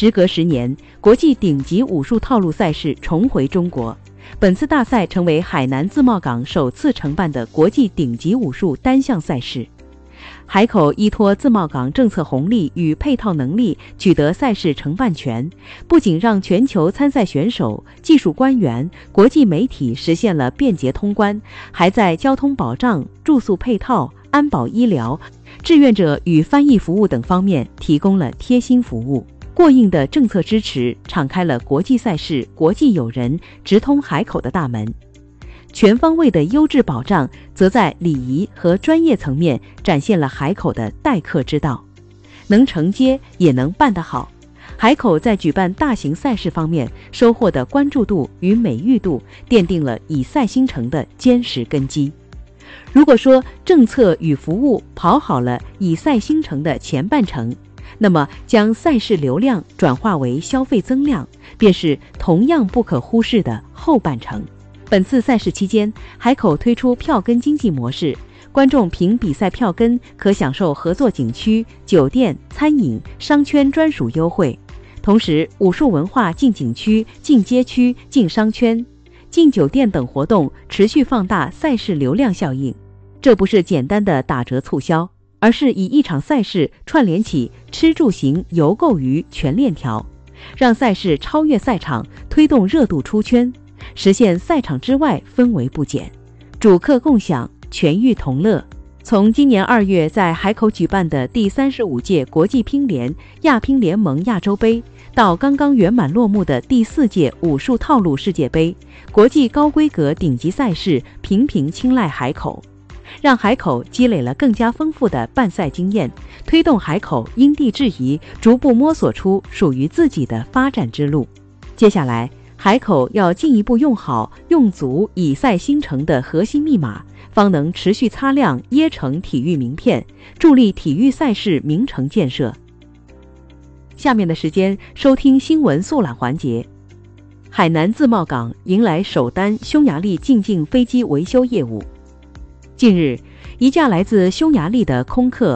时隔10年，国际顶级武术套路赛事重回中国。本次大赛成为海南自贸港首次承办的国际顶级武术单项赛事。海口依托自贸港政策红利与配套能力，取得赛事承办权，不仅让全球参赛选手、技术官员、国际媒体实现了便捷通关，还在交通保障、住宿配套、安保医疗、志愿者与翻译服务等方面提供了贴心服务。过硬的政策支持敞开了国际赛事、国际友人直通海口的大门。全方位的优质保障则在礼仪和专业层面展现了海口的待客之道，能承接也能办得好。海口在举办大型赛事方面收获的关注度与美誉度，奠定了以赛兴城的坚实根基。如果说政策与服务跑好了以赛兴城的前半程，那么将赛事流量转化为消费增量，便是同样不可忽视的后半程。本次赛事期间，海口推出票根经济模式，观众凭比赛票根可享受合作景区、酒店、餐饮、商圈专属优惠。同时，武术文化进景区、进街区、进商圈、进酒店等活动持续放大赛事流量效应。这不是简单的打折促销，而是以一场赛事串联起吃住行游购娱全链条，让赛事超越赛场，推动热度出圈，实现赛场之外氛围不减，主客共享，全域同乐。从今年2月在海口举办的第35届国际乒联亚乒联盟亚洲杯，到刚刚圆满落幕的第4届武术套路世界杯，国际高规格顶级赛事频频青睐海口，让海口积累了更加丰富的办赛经验，推动海口因地制宜，逐步摸索出属于自己的发展之路。接下来，海口要进一步用好用足以赛兴城的核心密码，方能持续擦亮椰城体育名片，助力体育赛事名城建设。下面的时间收听新闻速览环节。海南自贸港迎来首单匈牙利进境飞机维修业务。近日，一架来自匈牙利的空客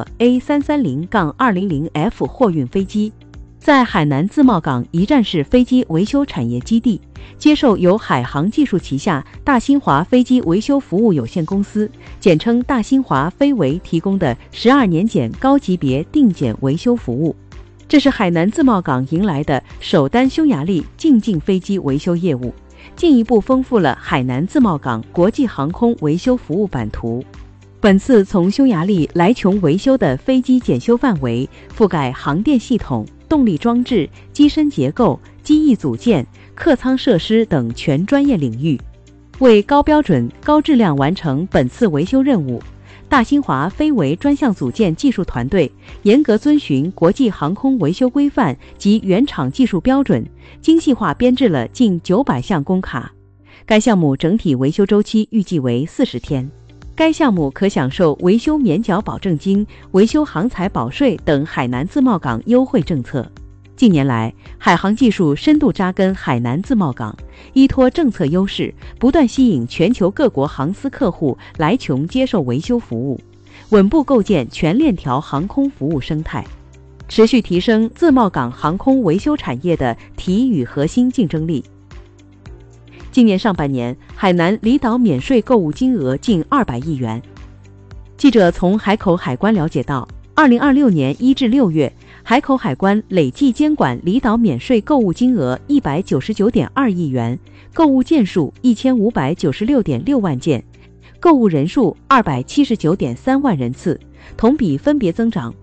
A330-200F 货运飞机在海南自贸港一站式飞机维修产业基地接受由海航技术旗下大新华飞机维修服务有限公司简称大新华飞维提供的12年检高级别定检维修服务。这是海南自贸港迎来的首单匈牙利进境飞机维修业务，进一步丰富了海南自贸港国际航空维修服务版图。本次从匈牙利来琼维修的飞机检修范围覆盖航电系统、动力装置、机身结构、机翼组件、客舱设施等全专业领域。为高标准、高质量完成本次维修任务，大新华飞维专项组件技术团队严格遵循国际航空维修规范及原厂技术标准，精细化编制了近900项工卡。该项目整体维修周期预计为40天。该项目可享受维修免缴保证金、维修航材保税等海南自贸港优惠政策。近年来，海航技术深度扎根海南自贸港，依托政策优势，不断吸引全球各国航司客户来琼接受维修服务，稳步构建全链条航空服务生态，持续提升自贸港航空维修产业的体与核心竞争力。今年上半年，海南离岛免税购物金额近200亿元。记者从海口海关了解到，2026年1至6月，海口海关累计监管离岛免税购物金额199.2亿元，购物件数1596.6万件，购物人数279.3万人次，同比分别增长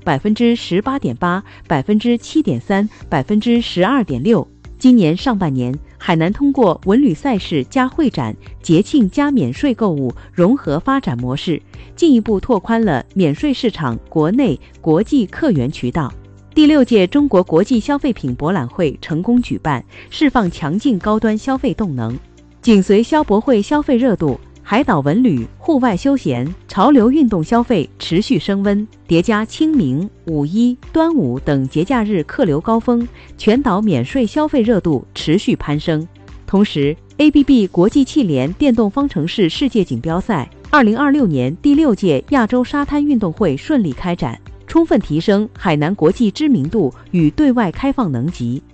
18.8%、7.3%、12.6%。今年上半年，海南通过文旅赛事加会展、节庆加免税购物融合发展模式，进一步拓宽了免税市场国内、国际客源渠道。第6届中国国际消费品博览会成功举办，释放强劲高端消费动能。紧随消博会消费热度，海岛文旅、户外休闲、潮流运动消费持续升温，叠加清明、五一、端午等节假日客流高峰，全岛免税消费热度持续攀升。同时 ABB 国际汽联电动方程式世界锦标赛2026年第6届亚洲沙滩运动会顺利开展，充分提升海南国际知名度与对外开放能级。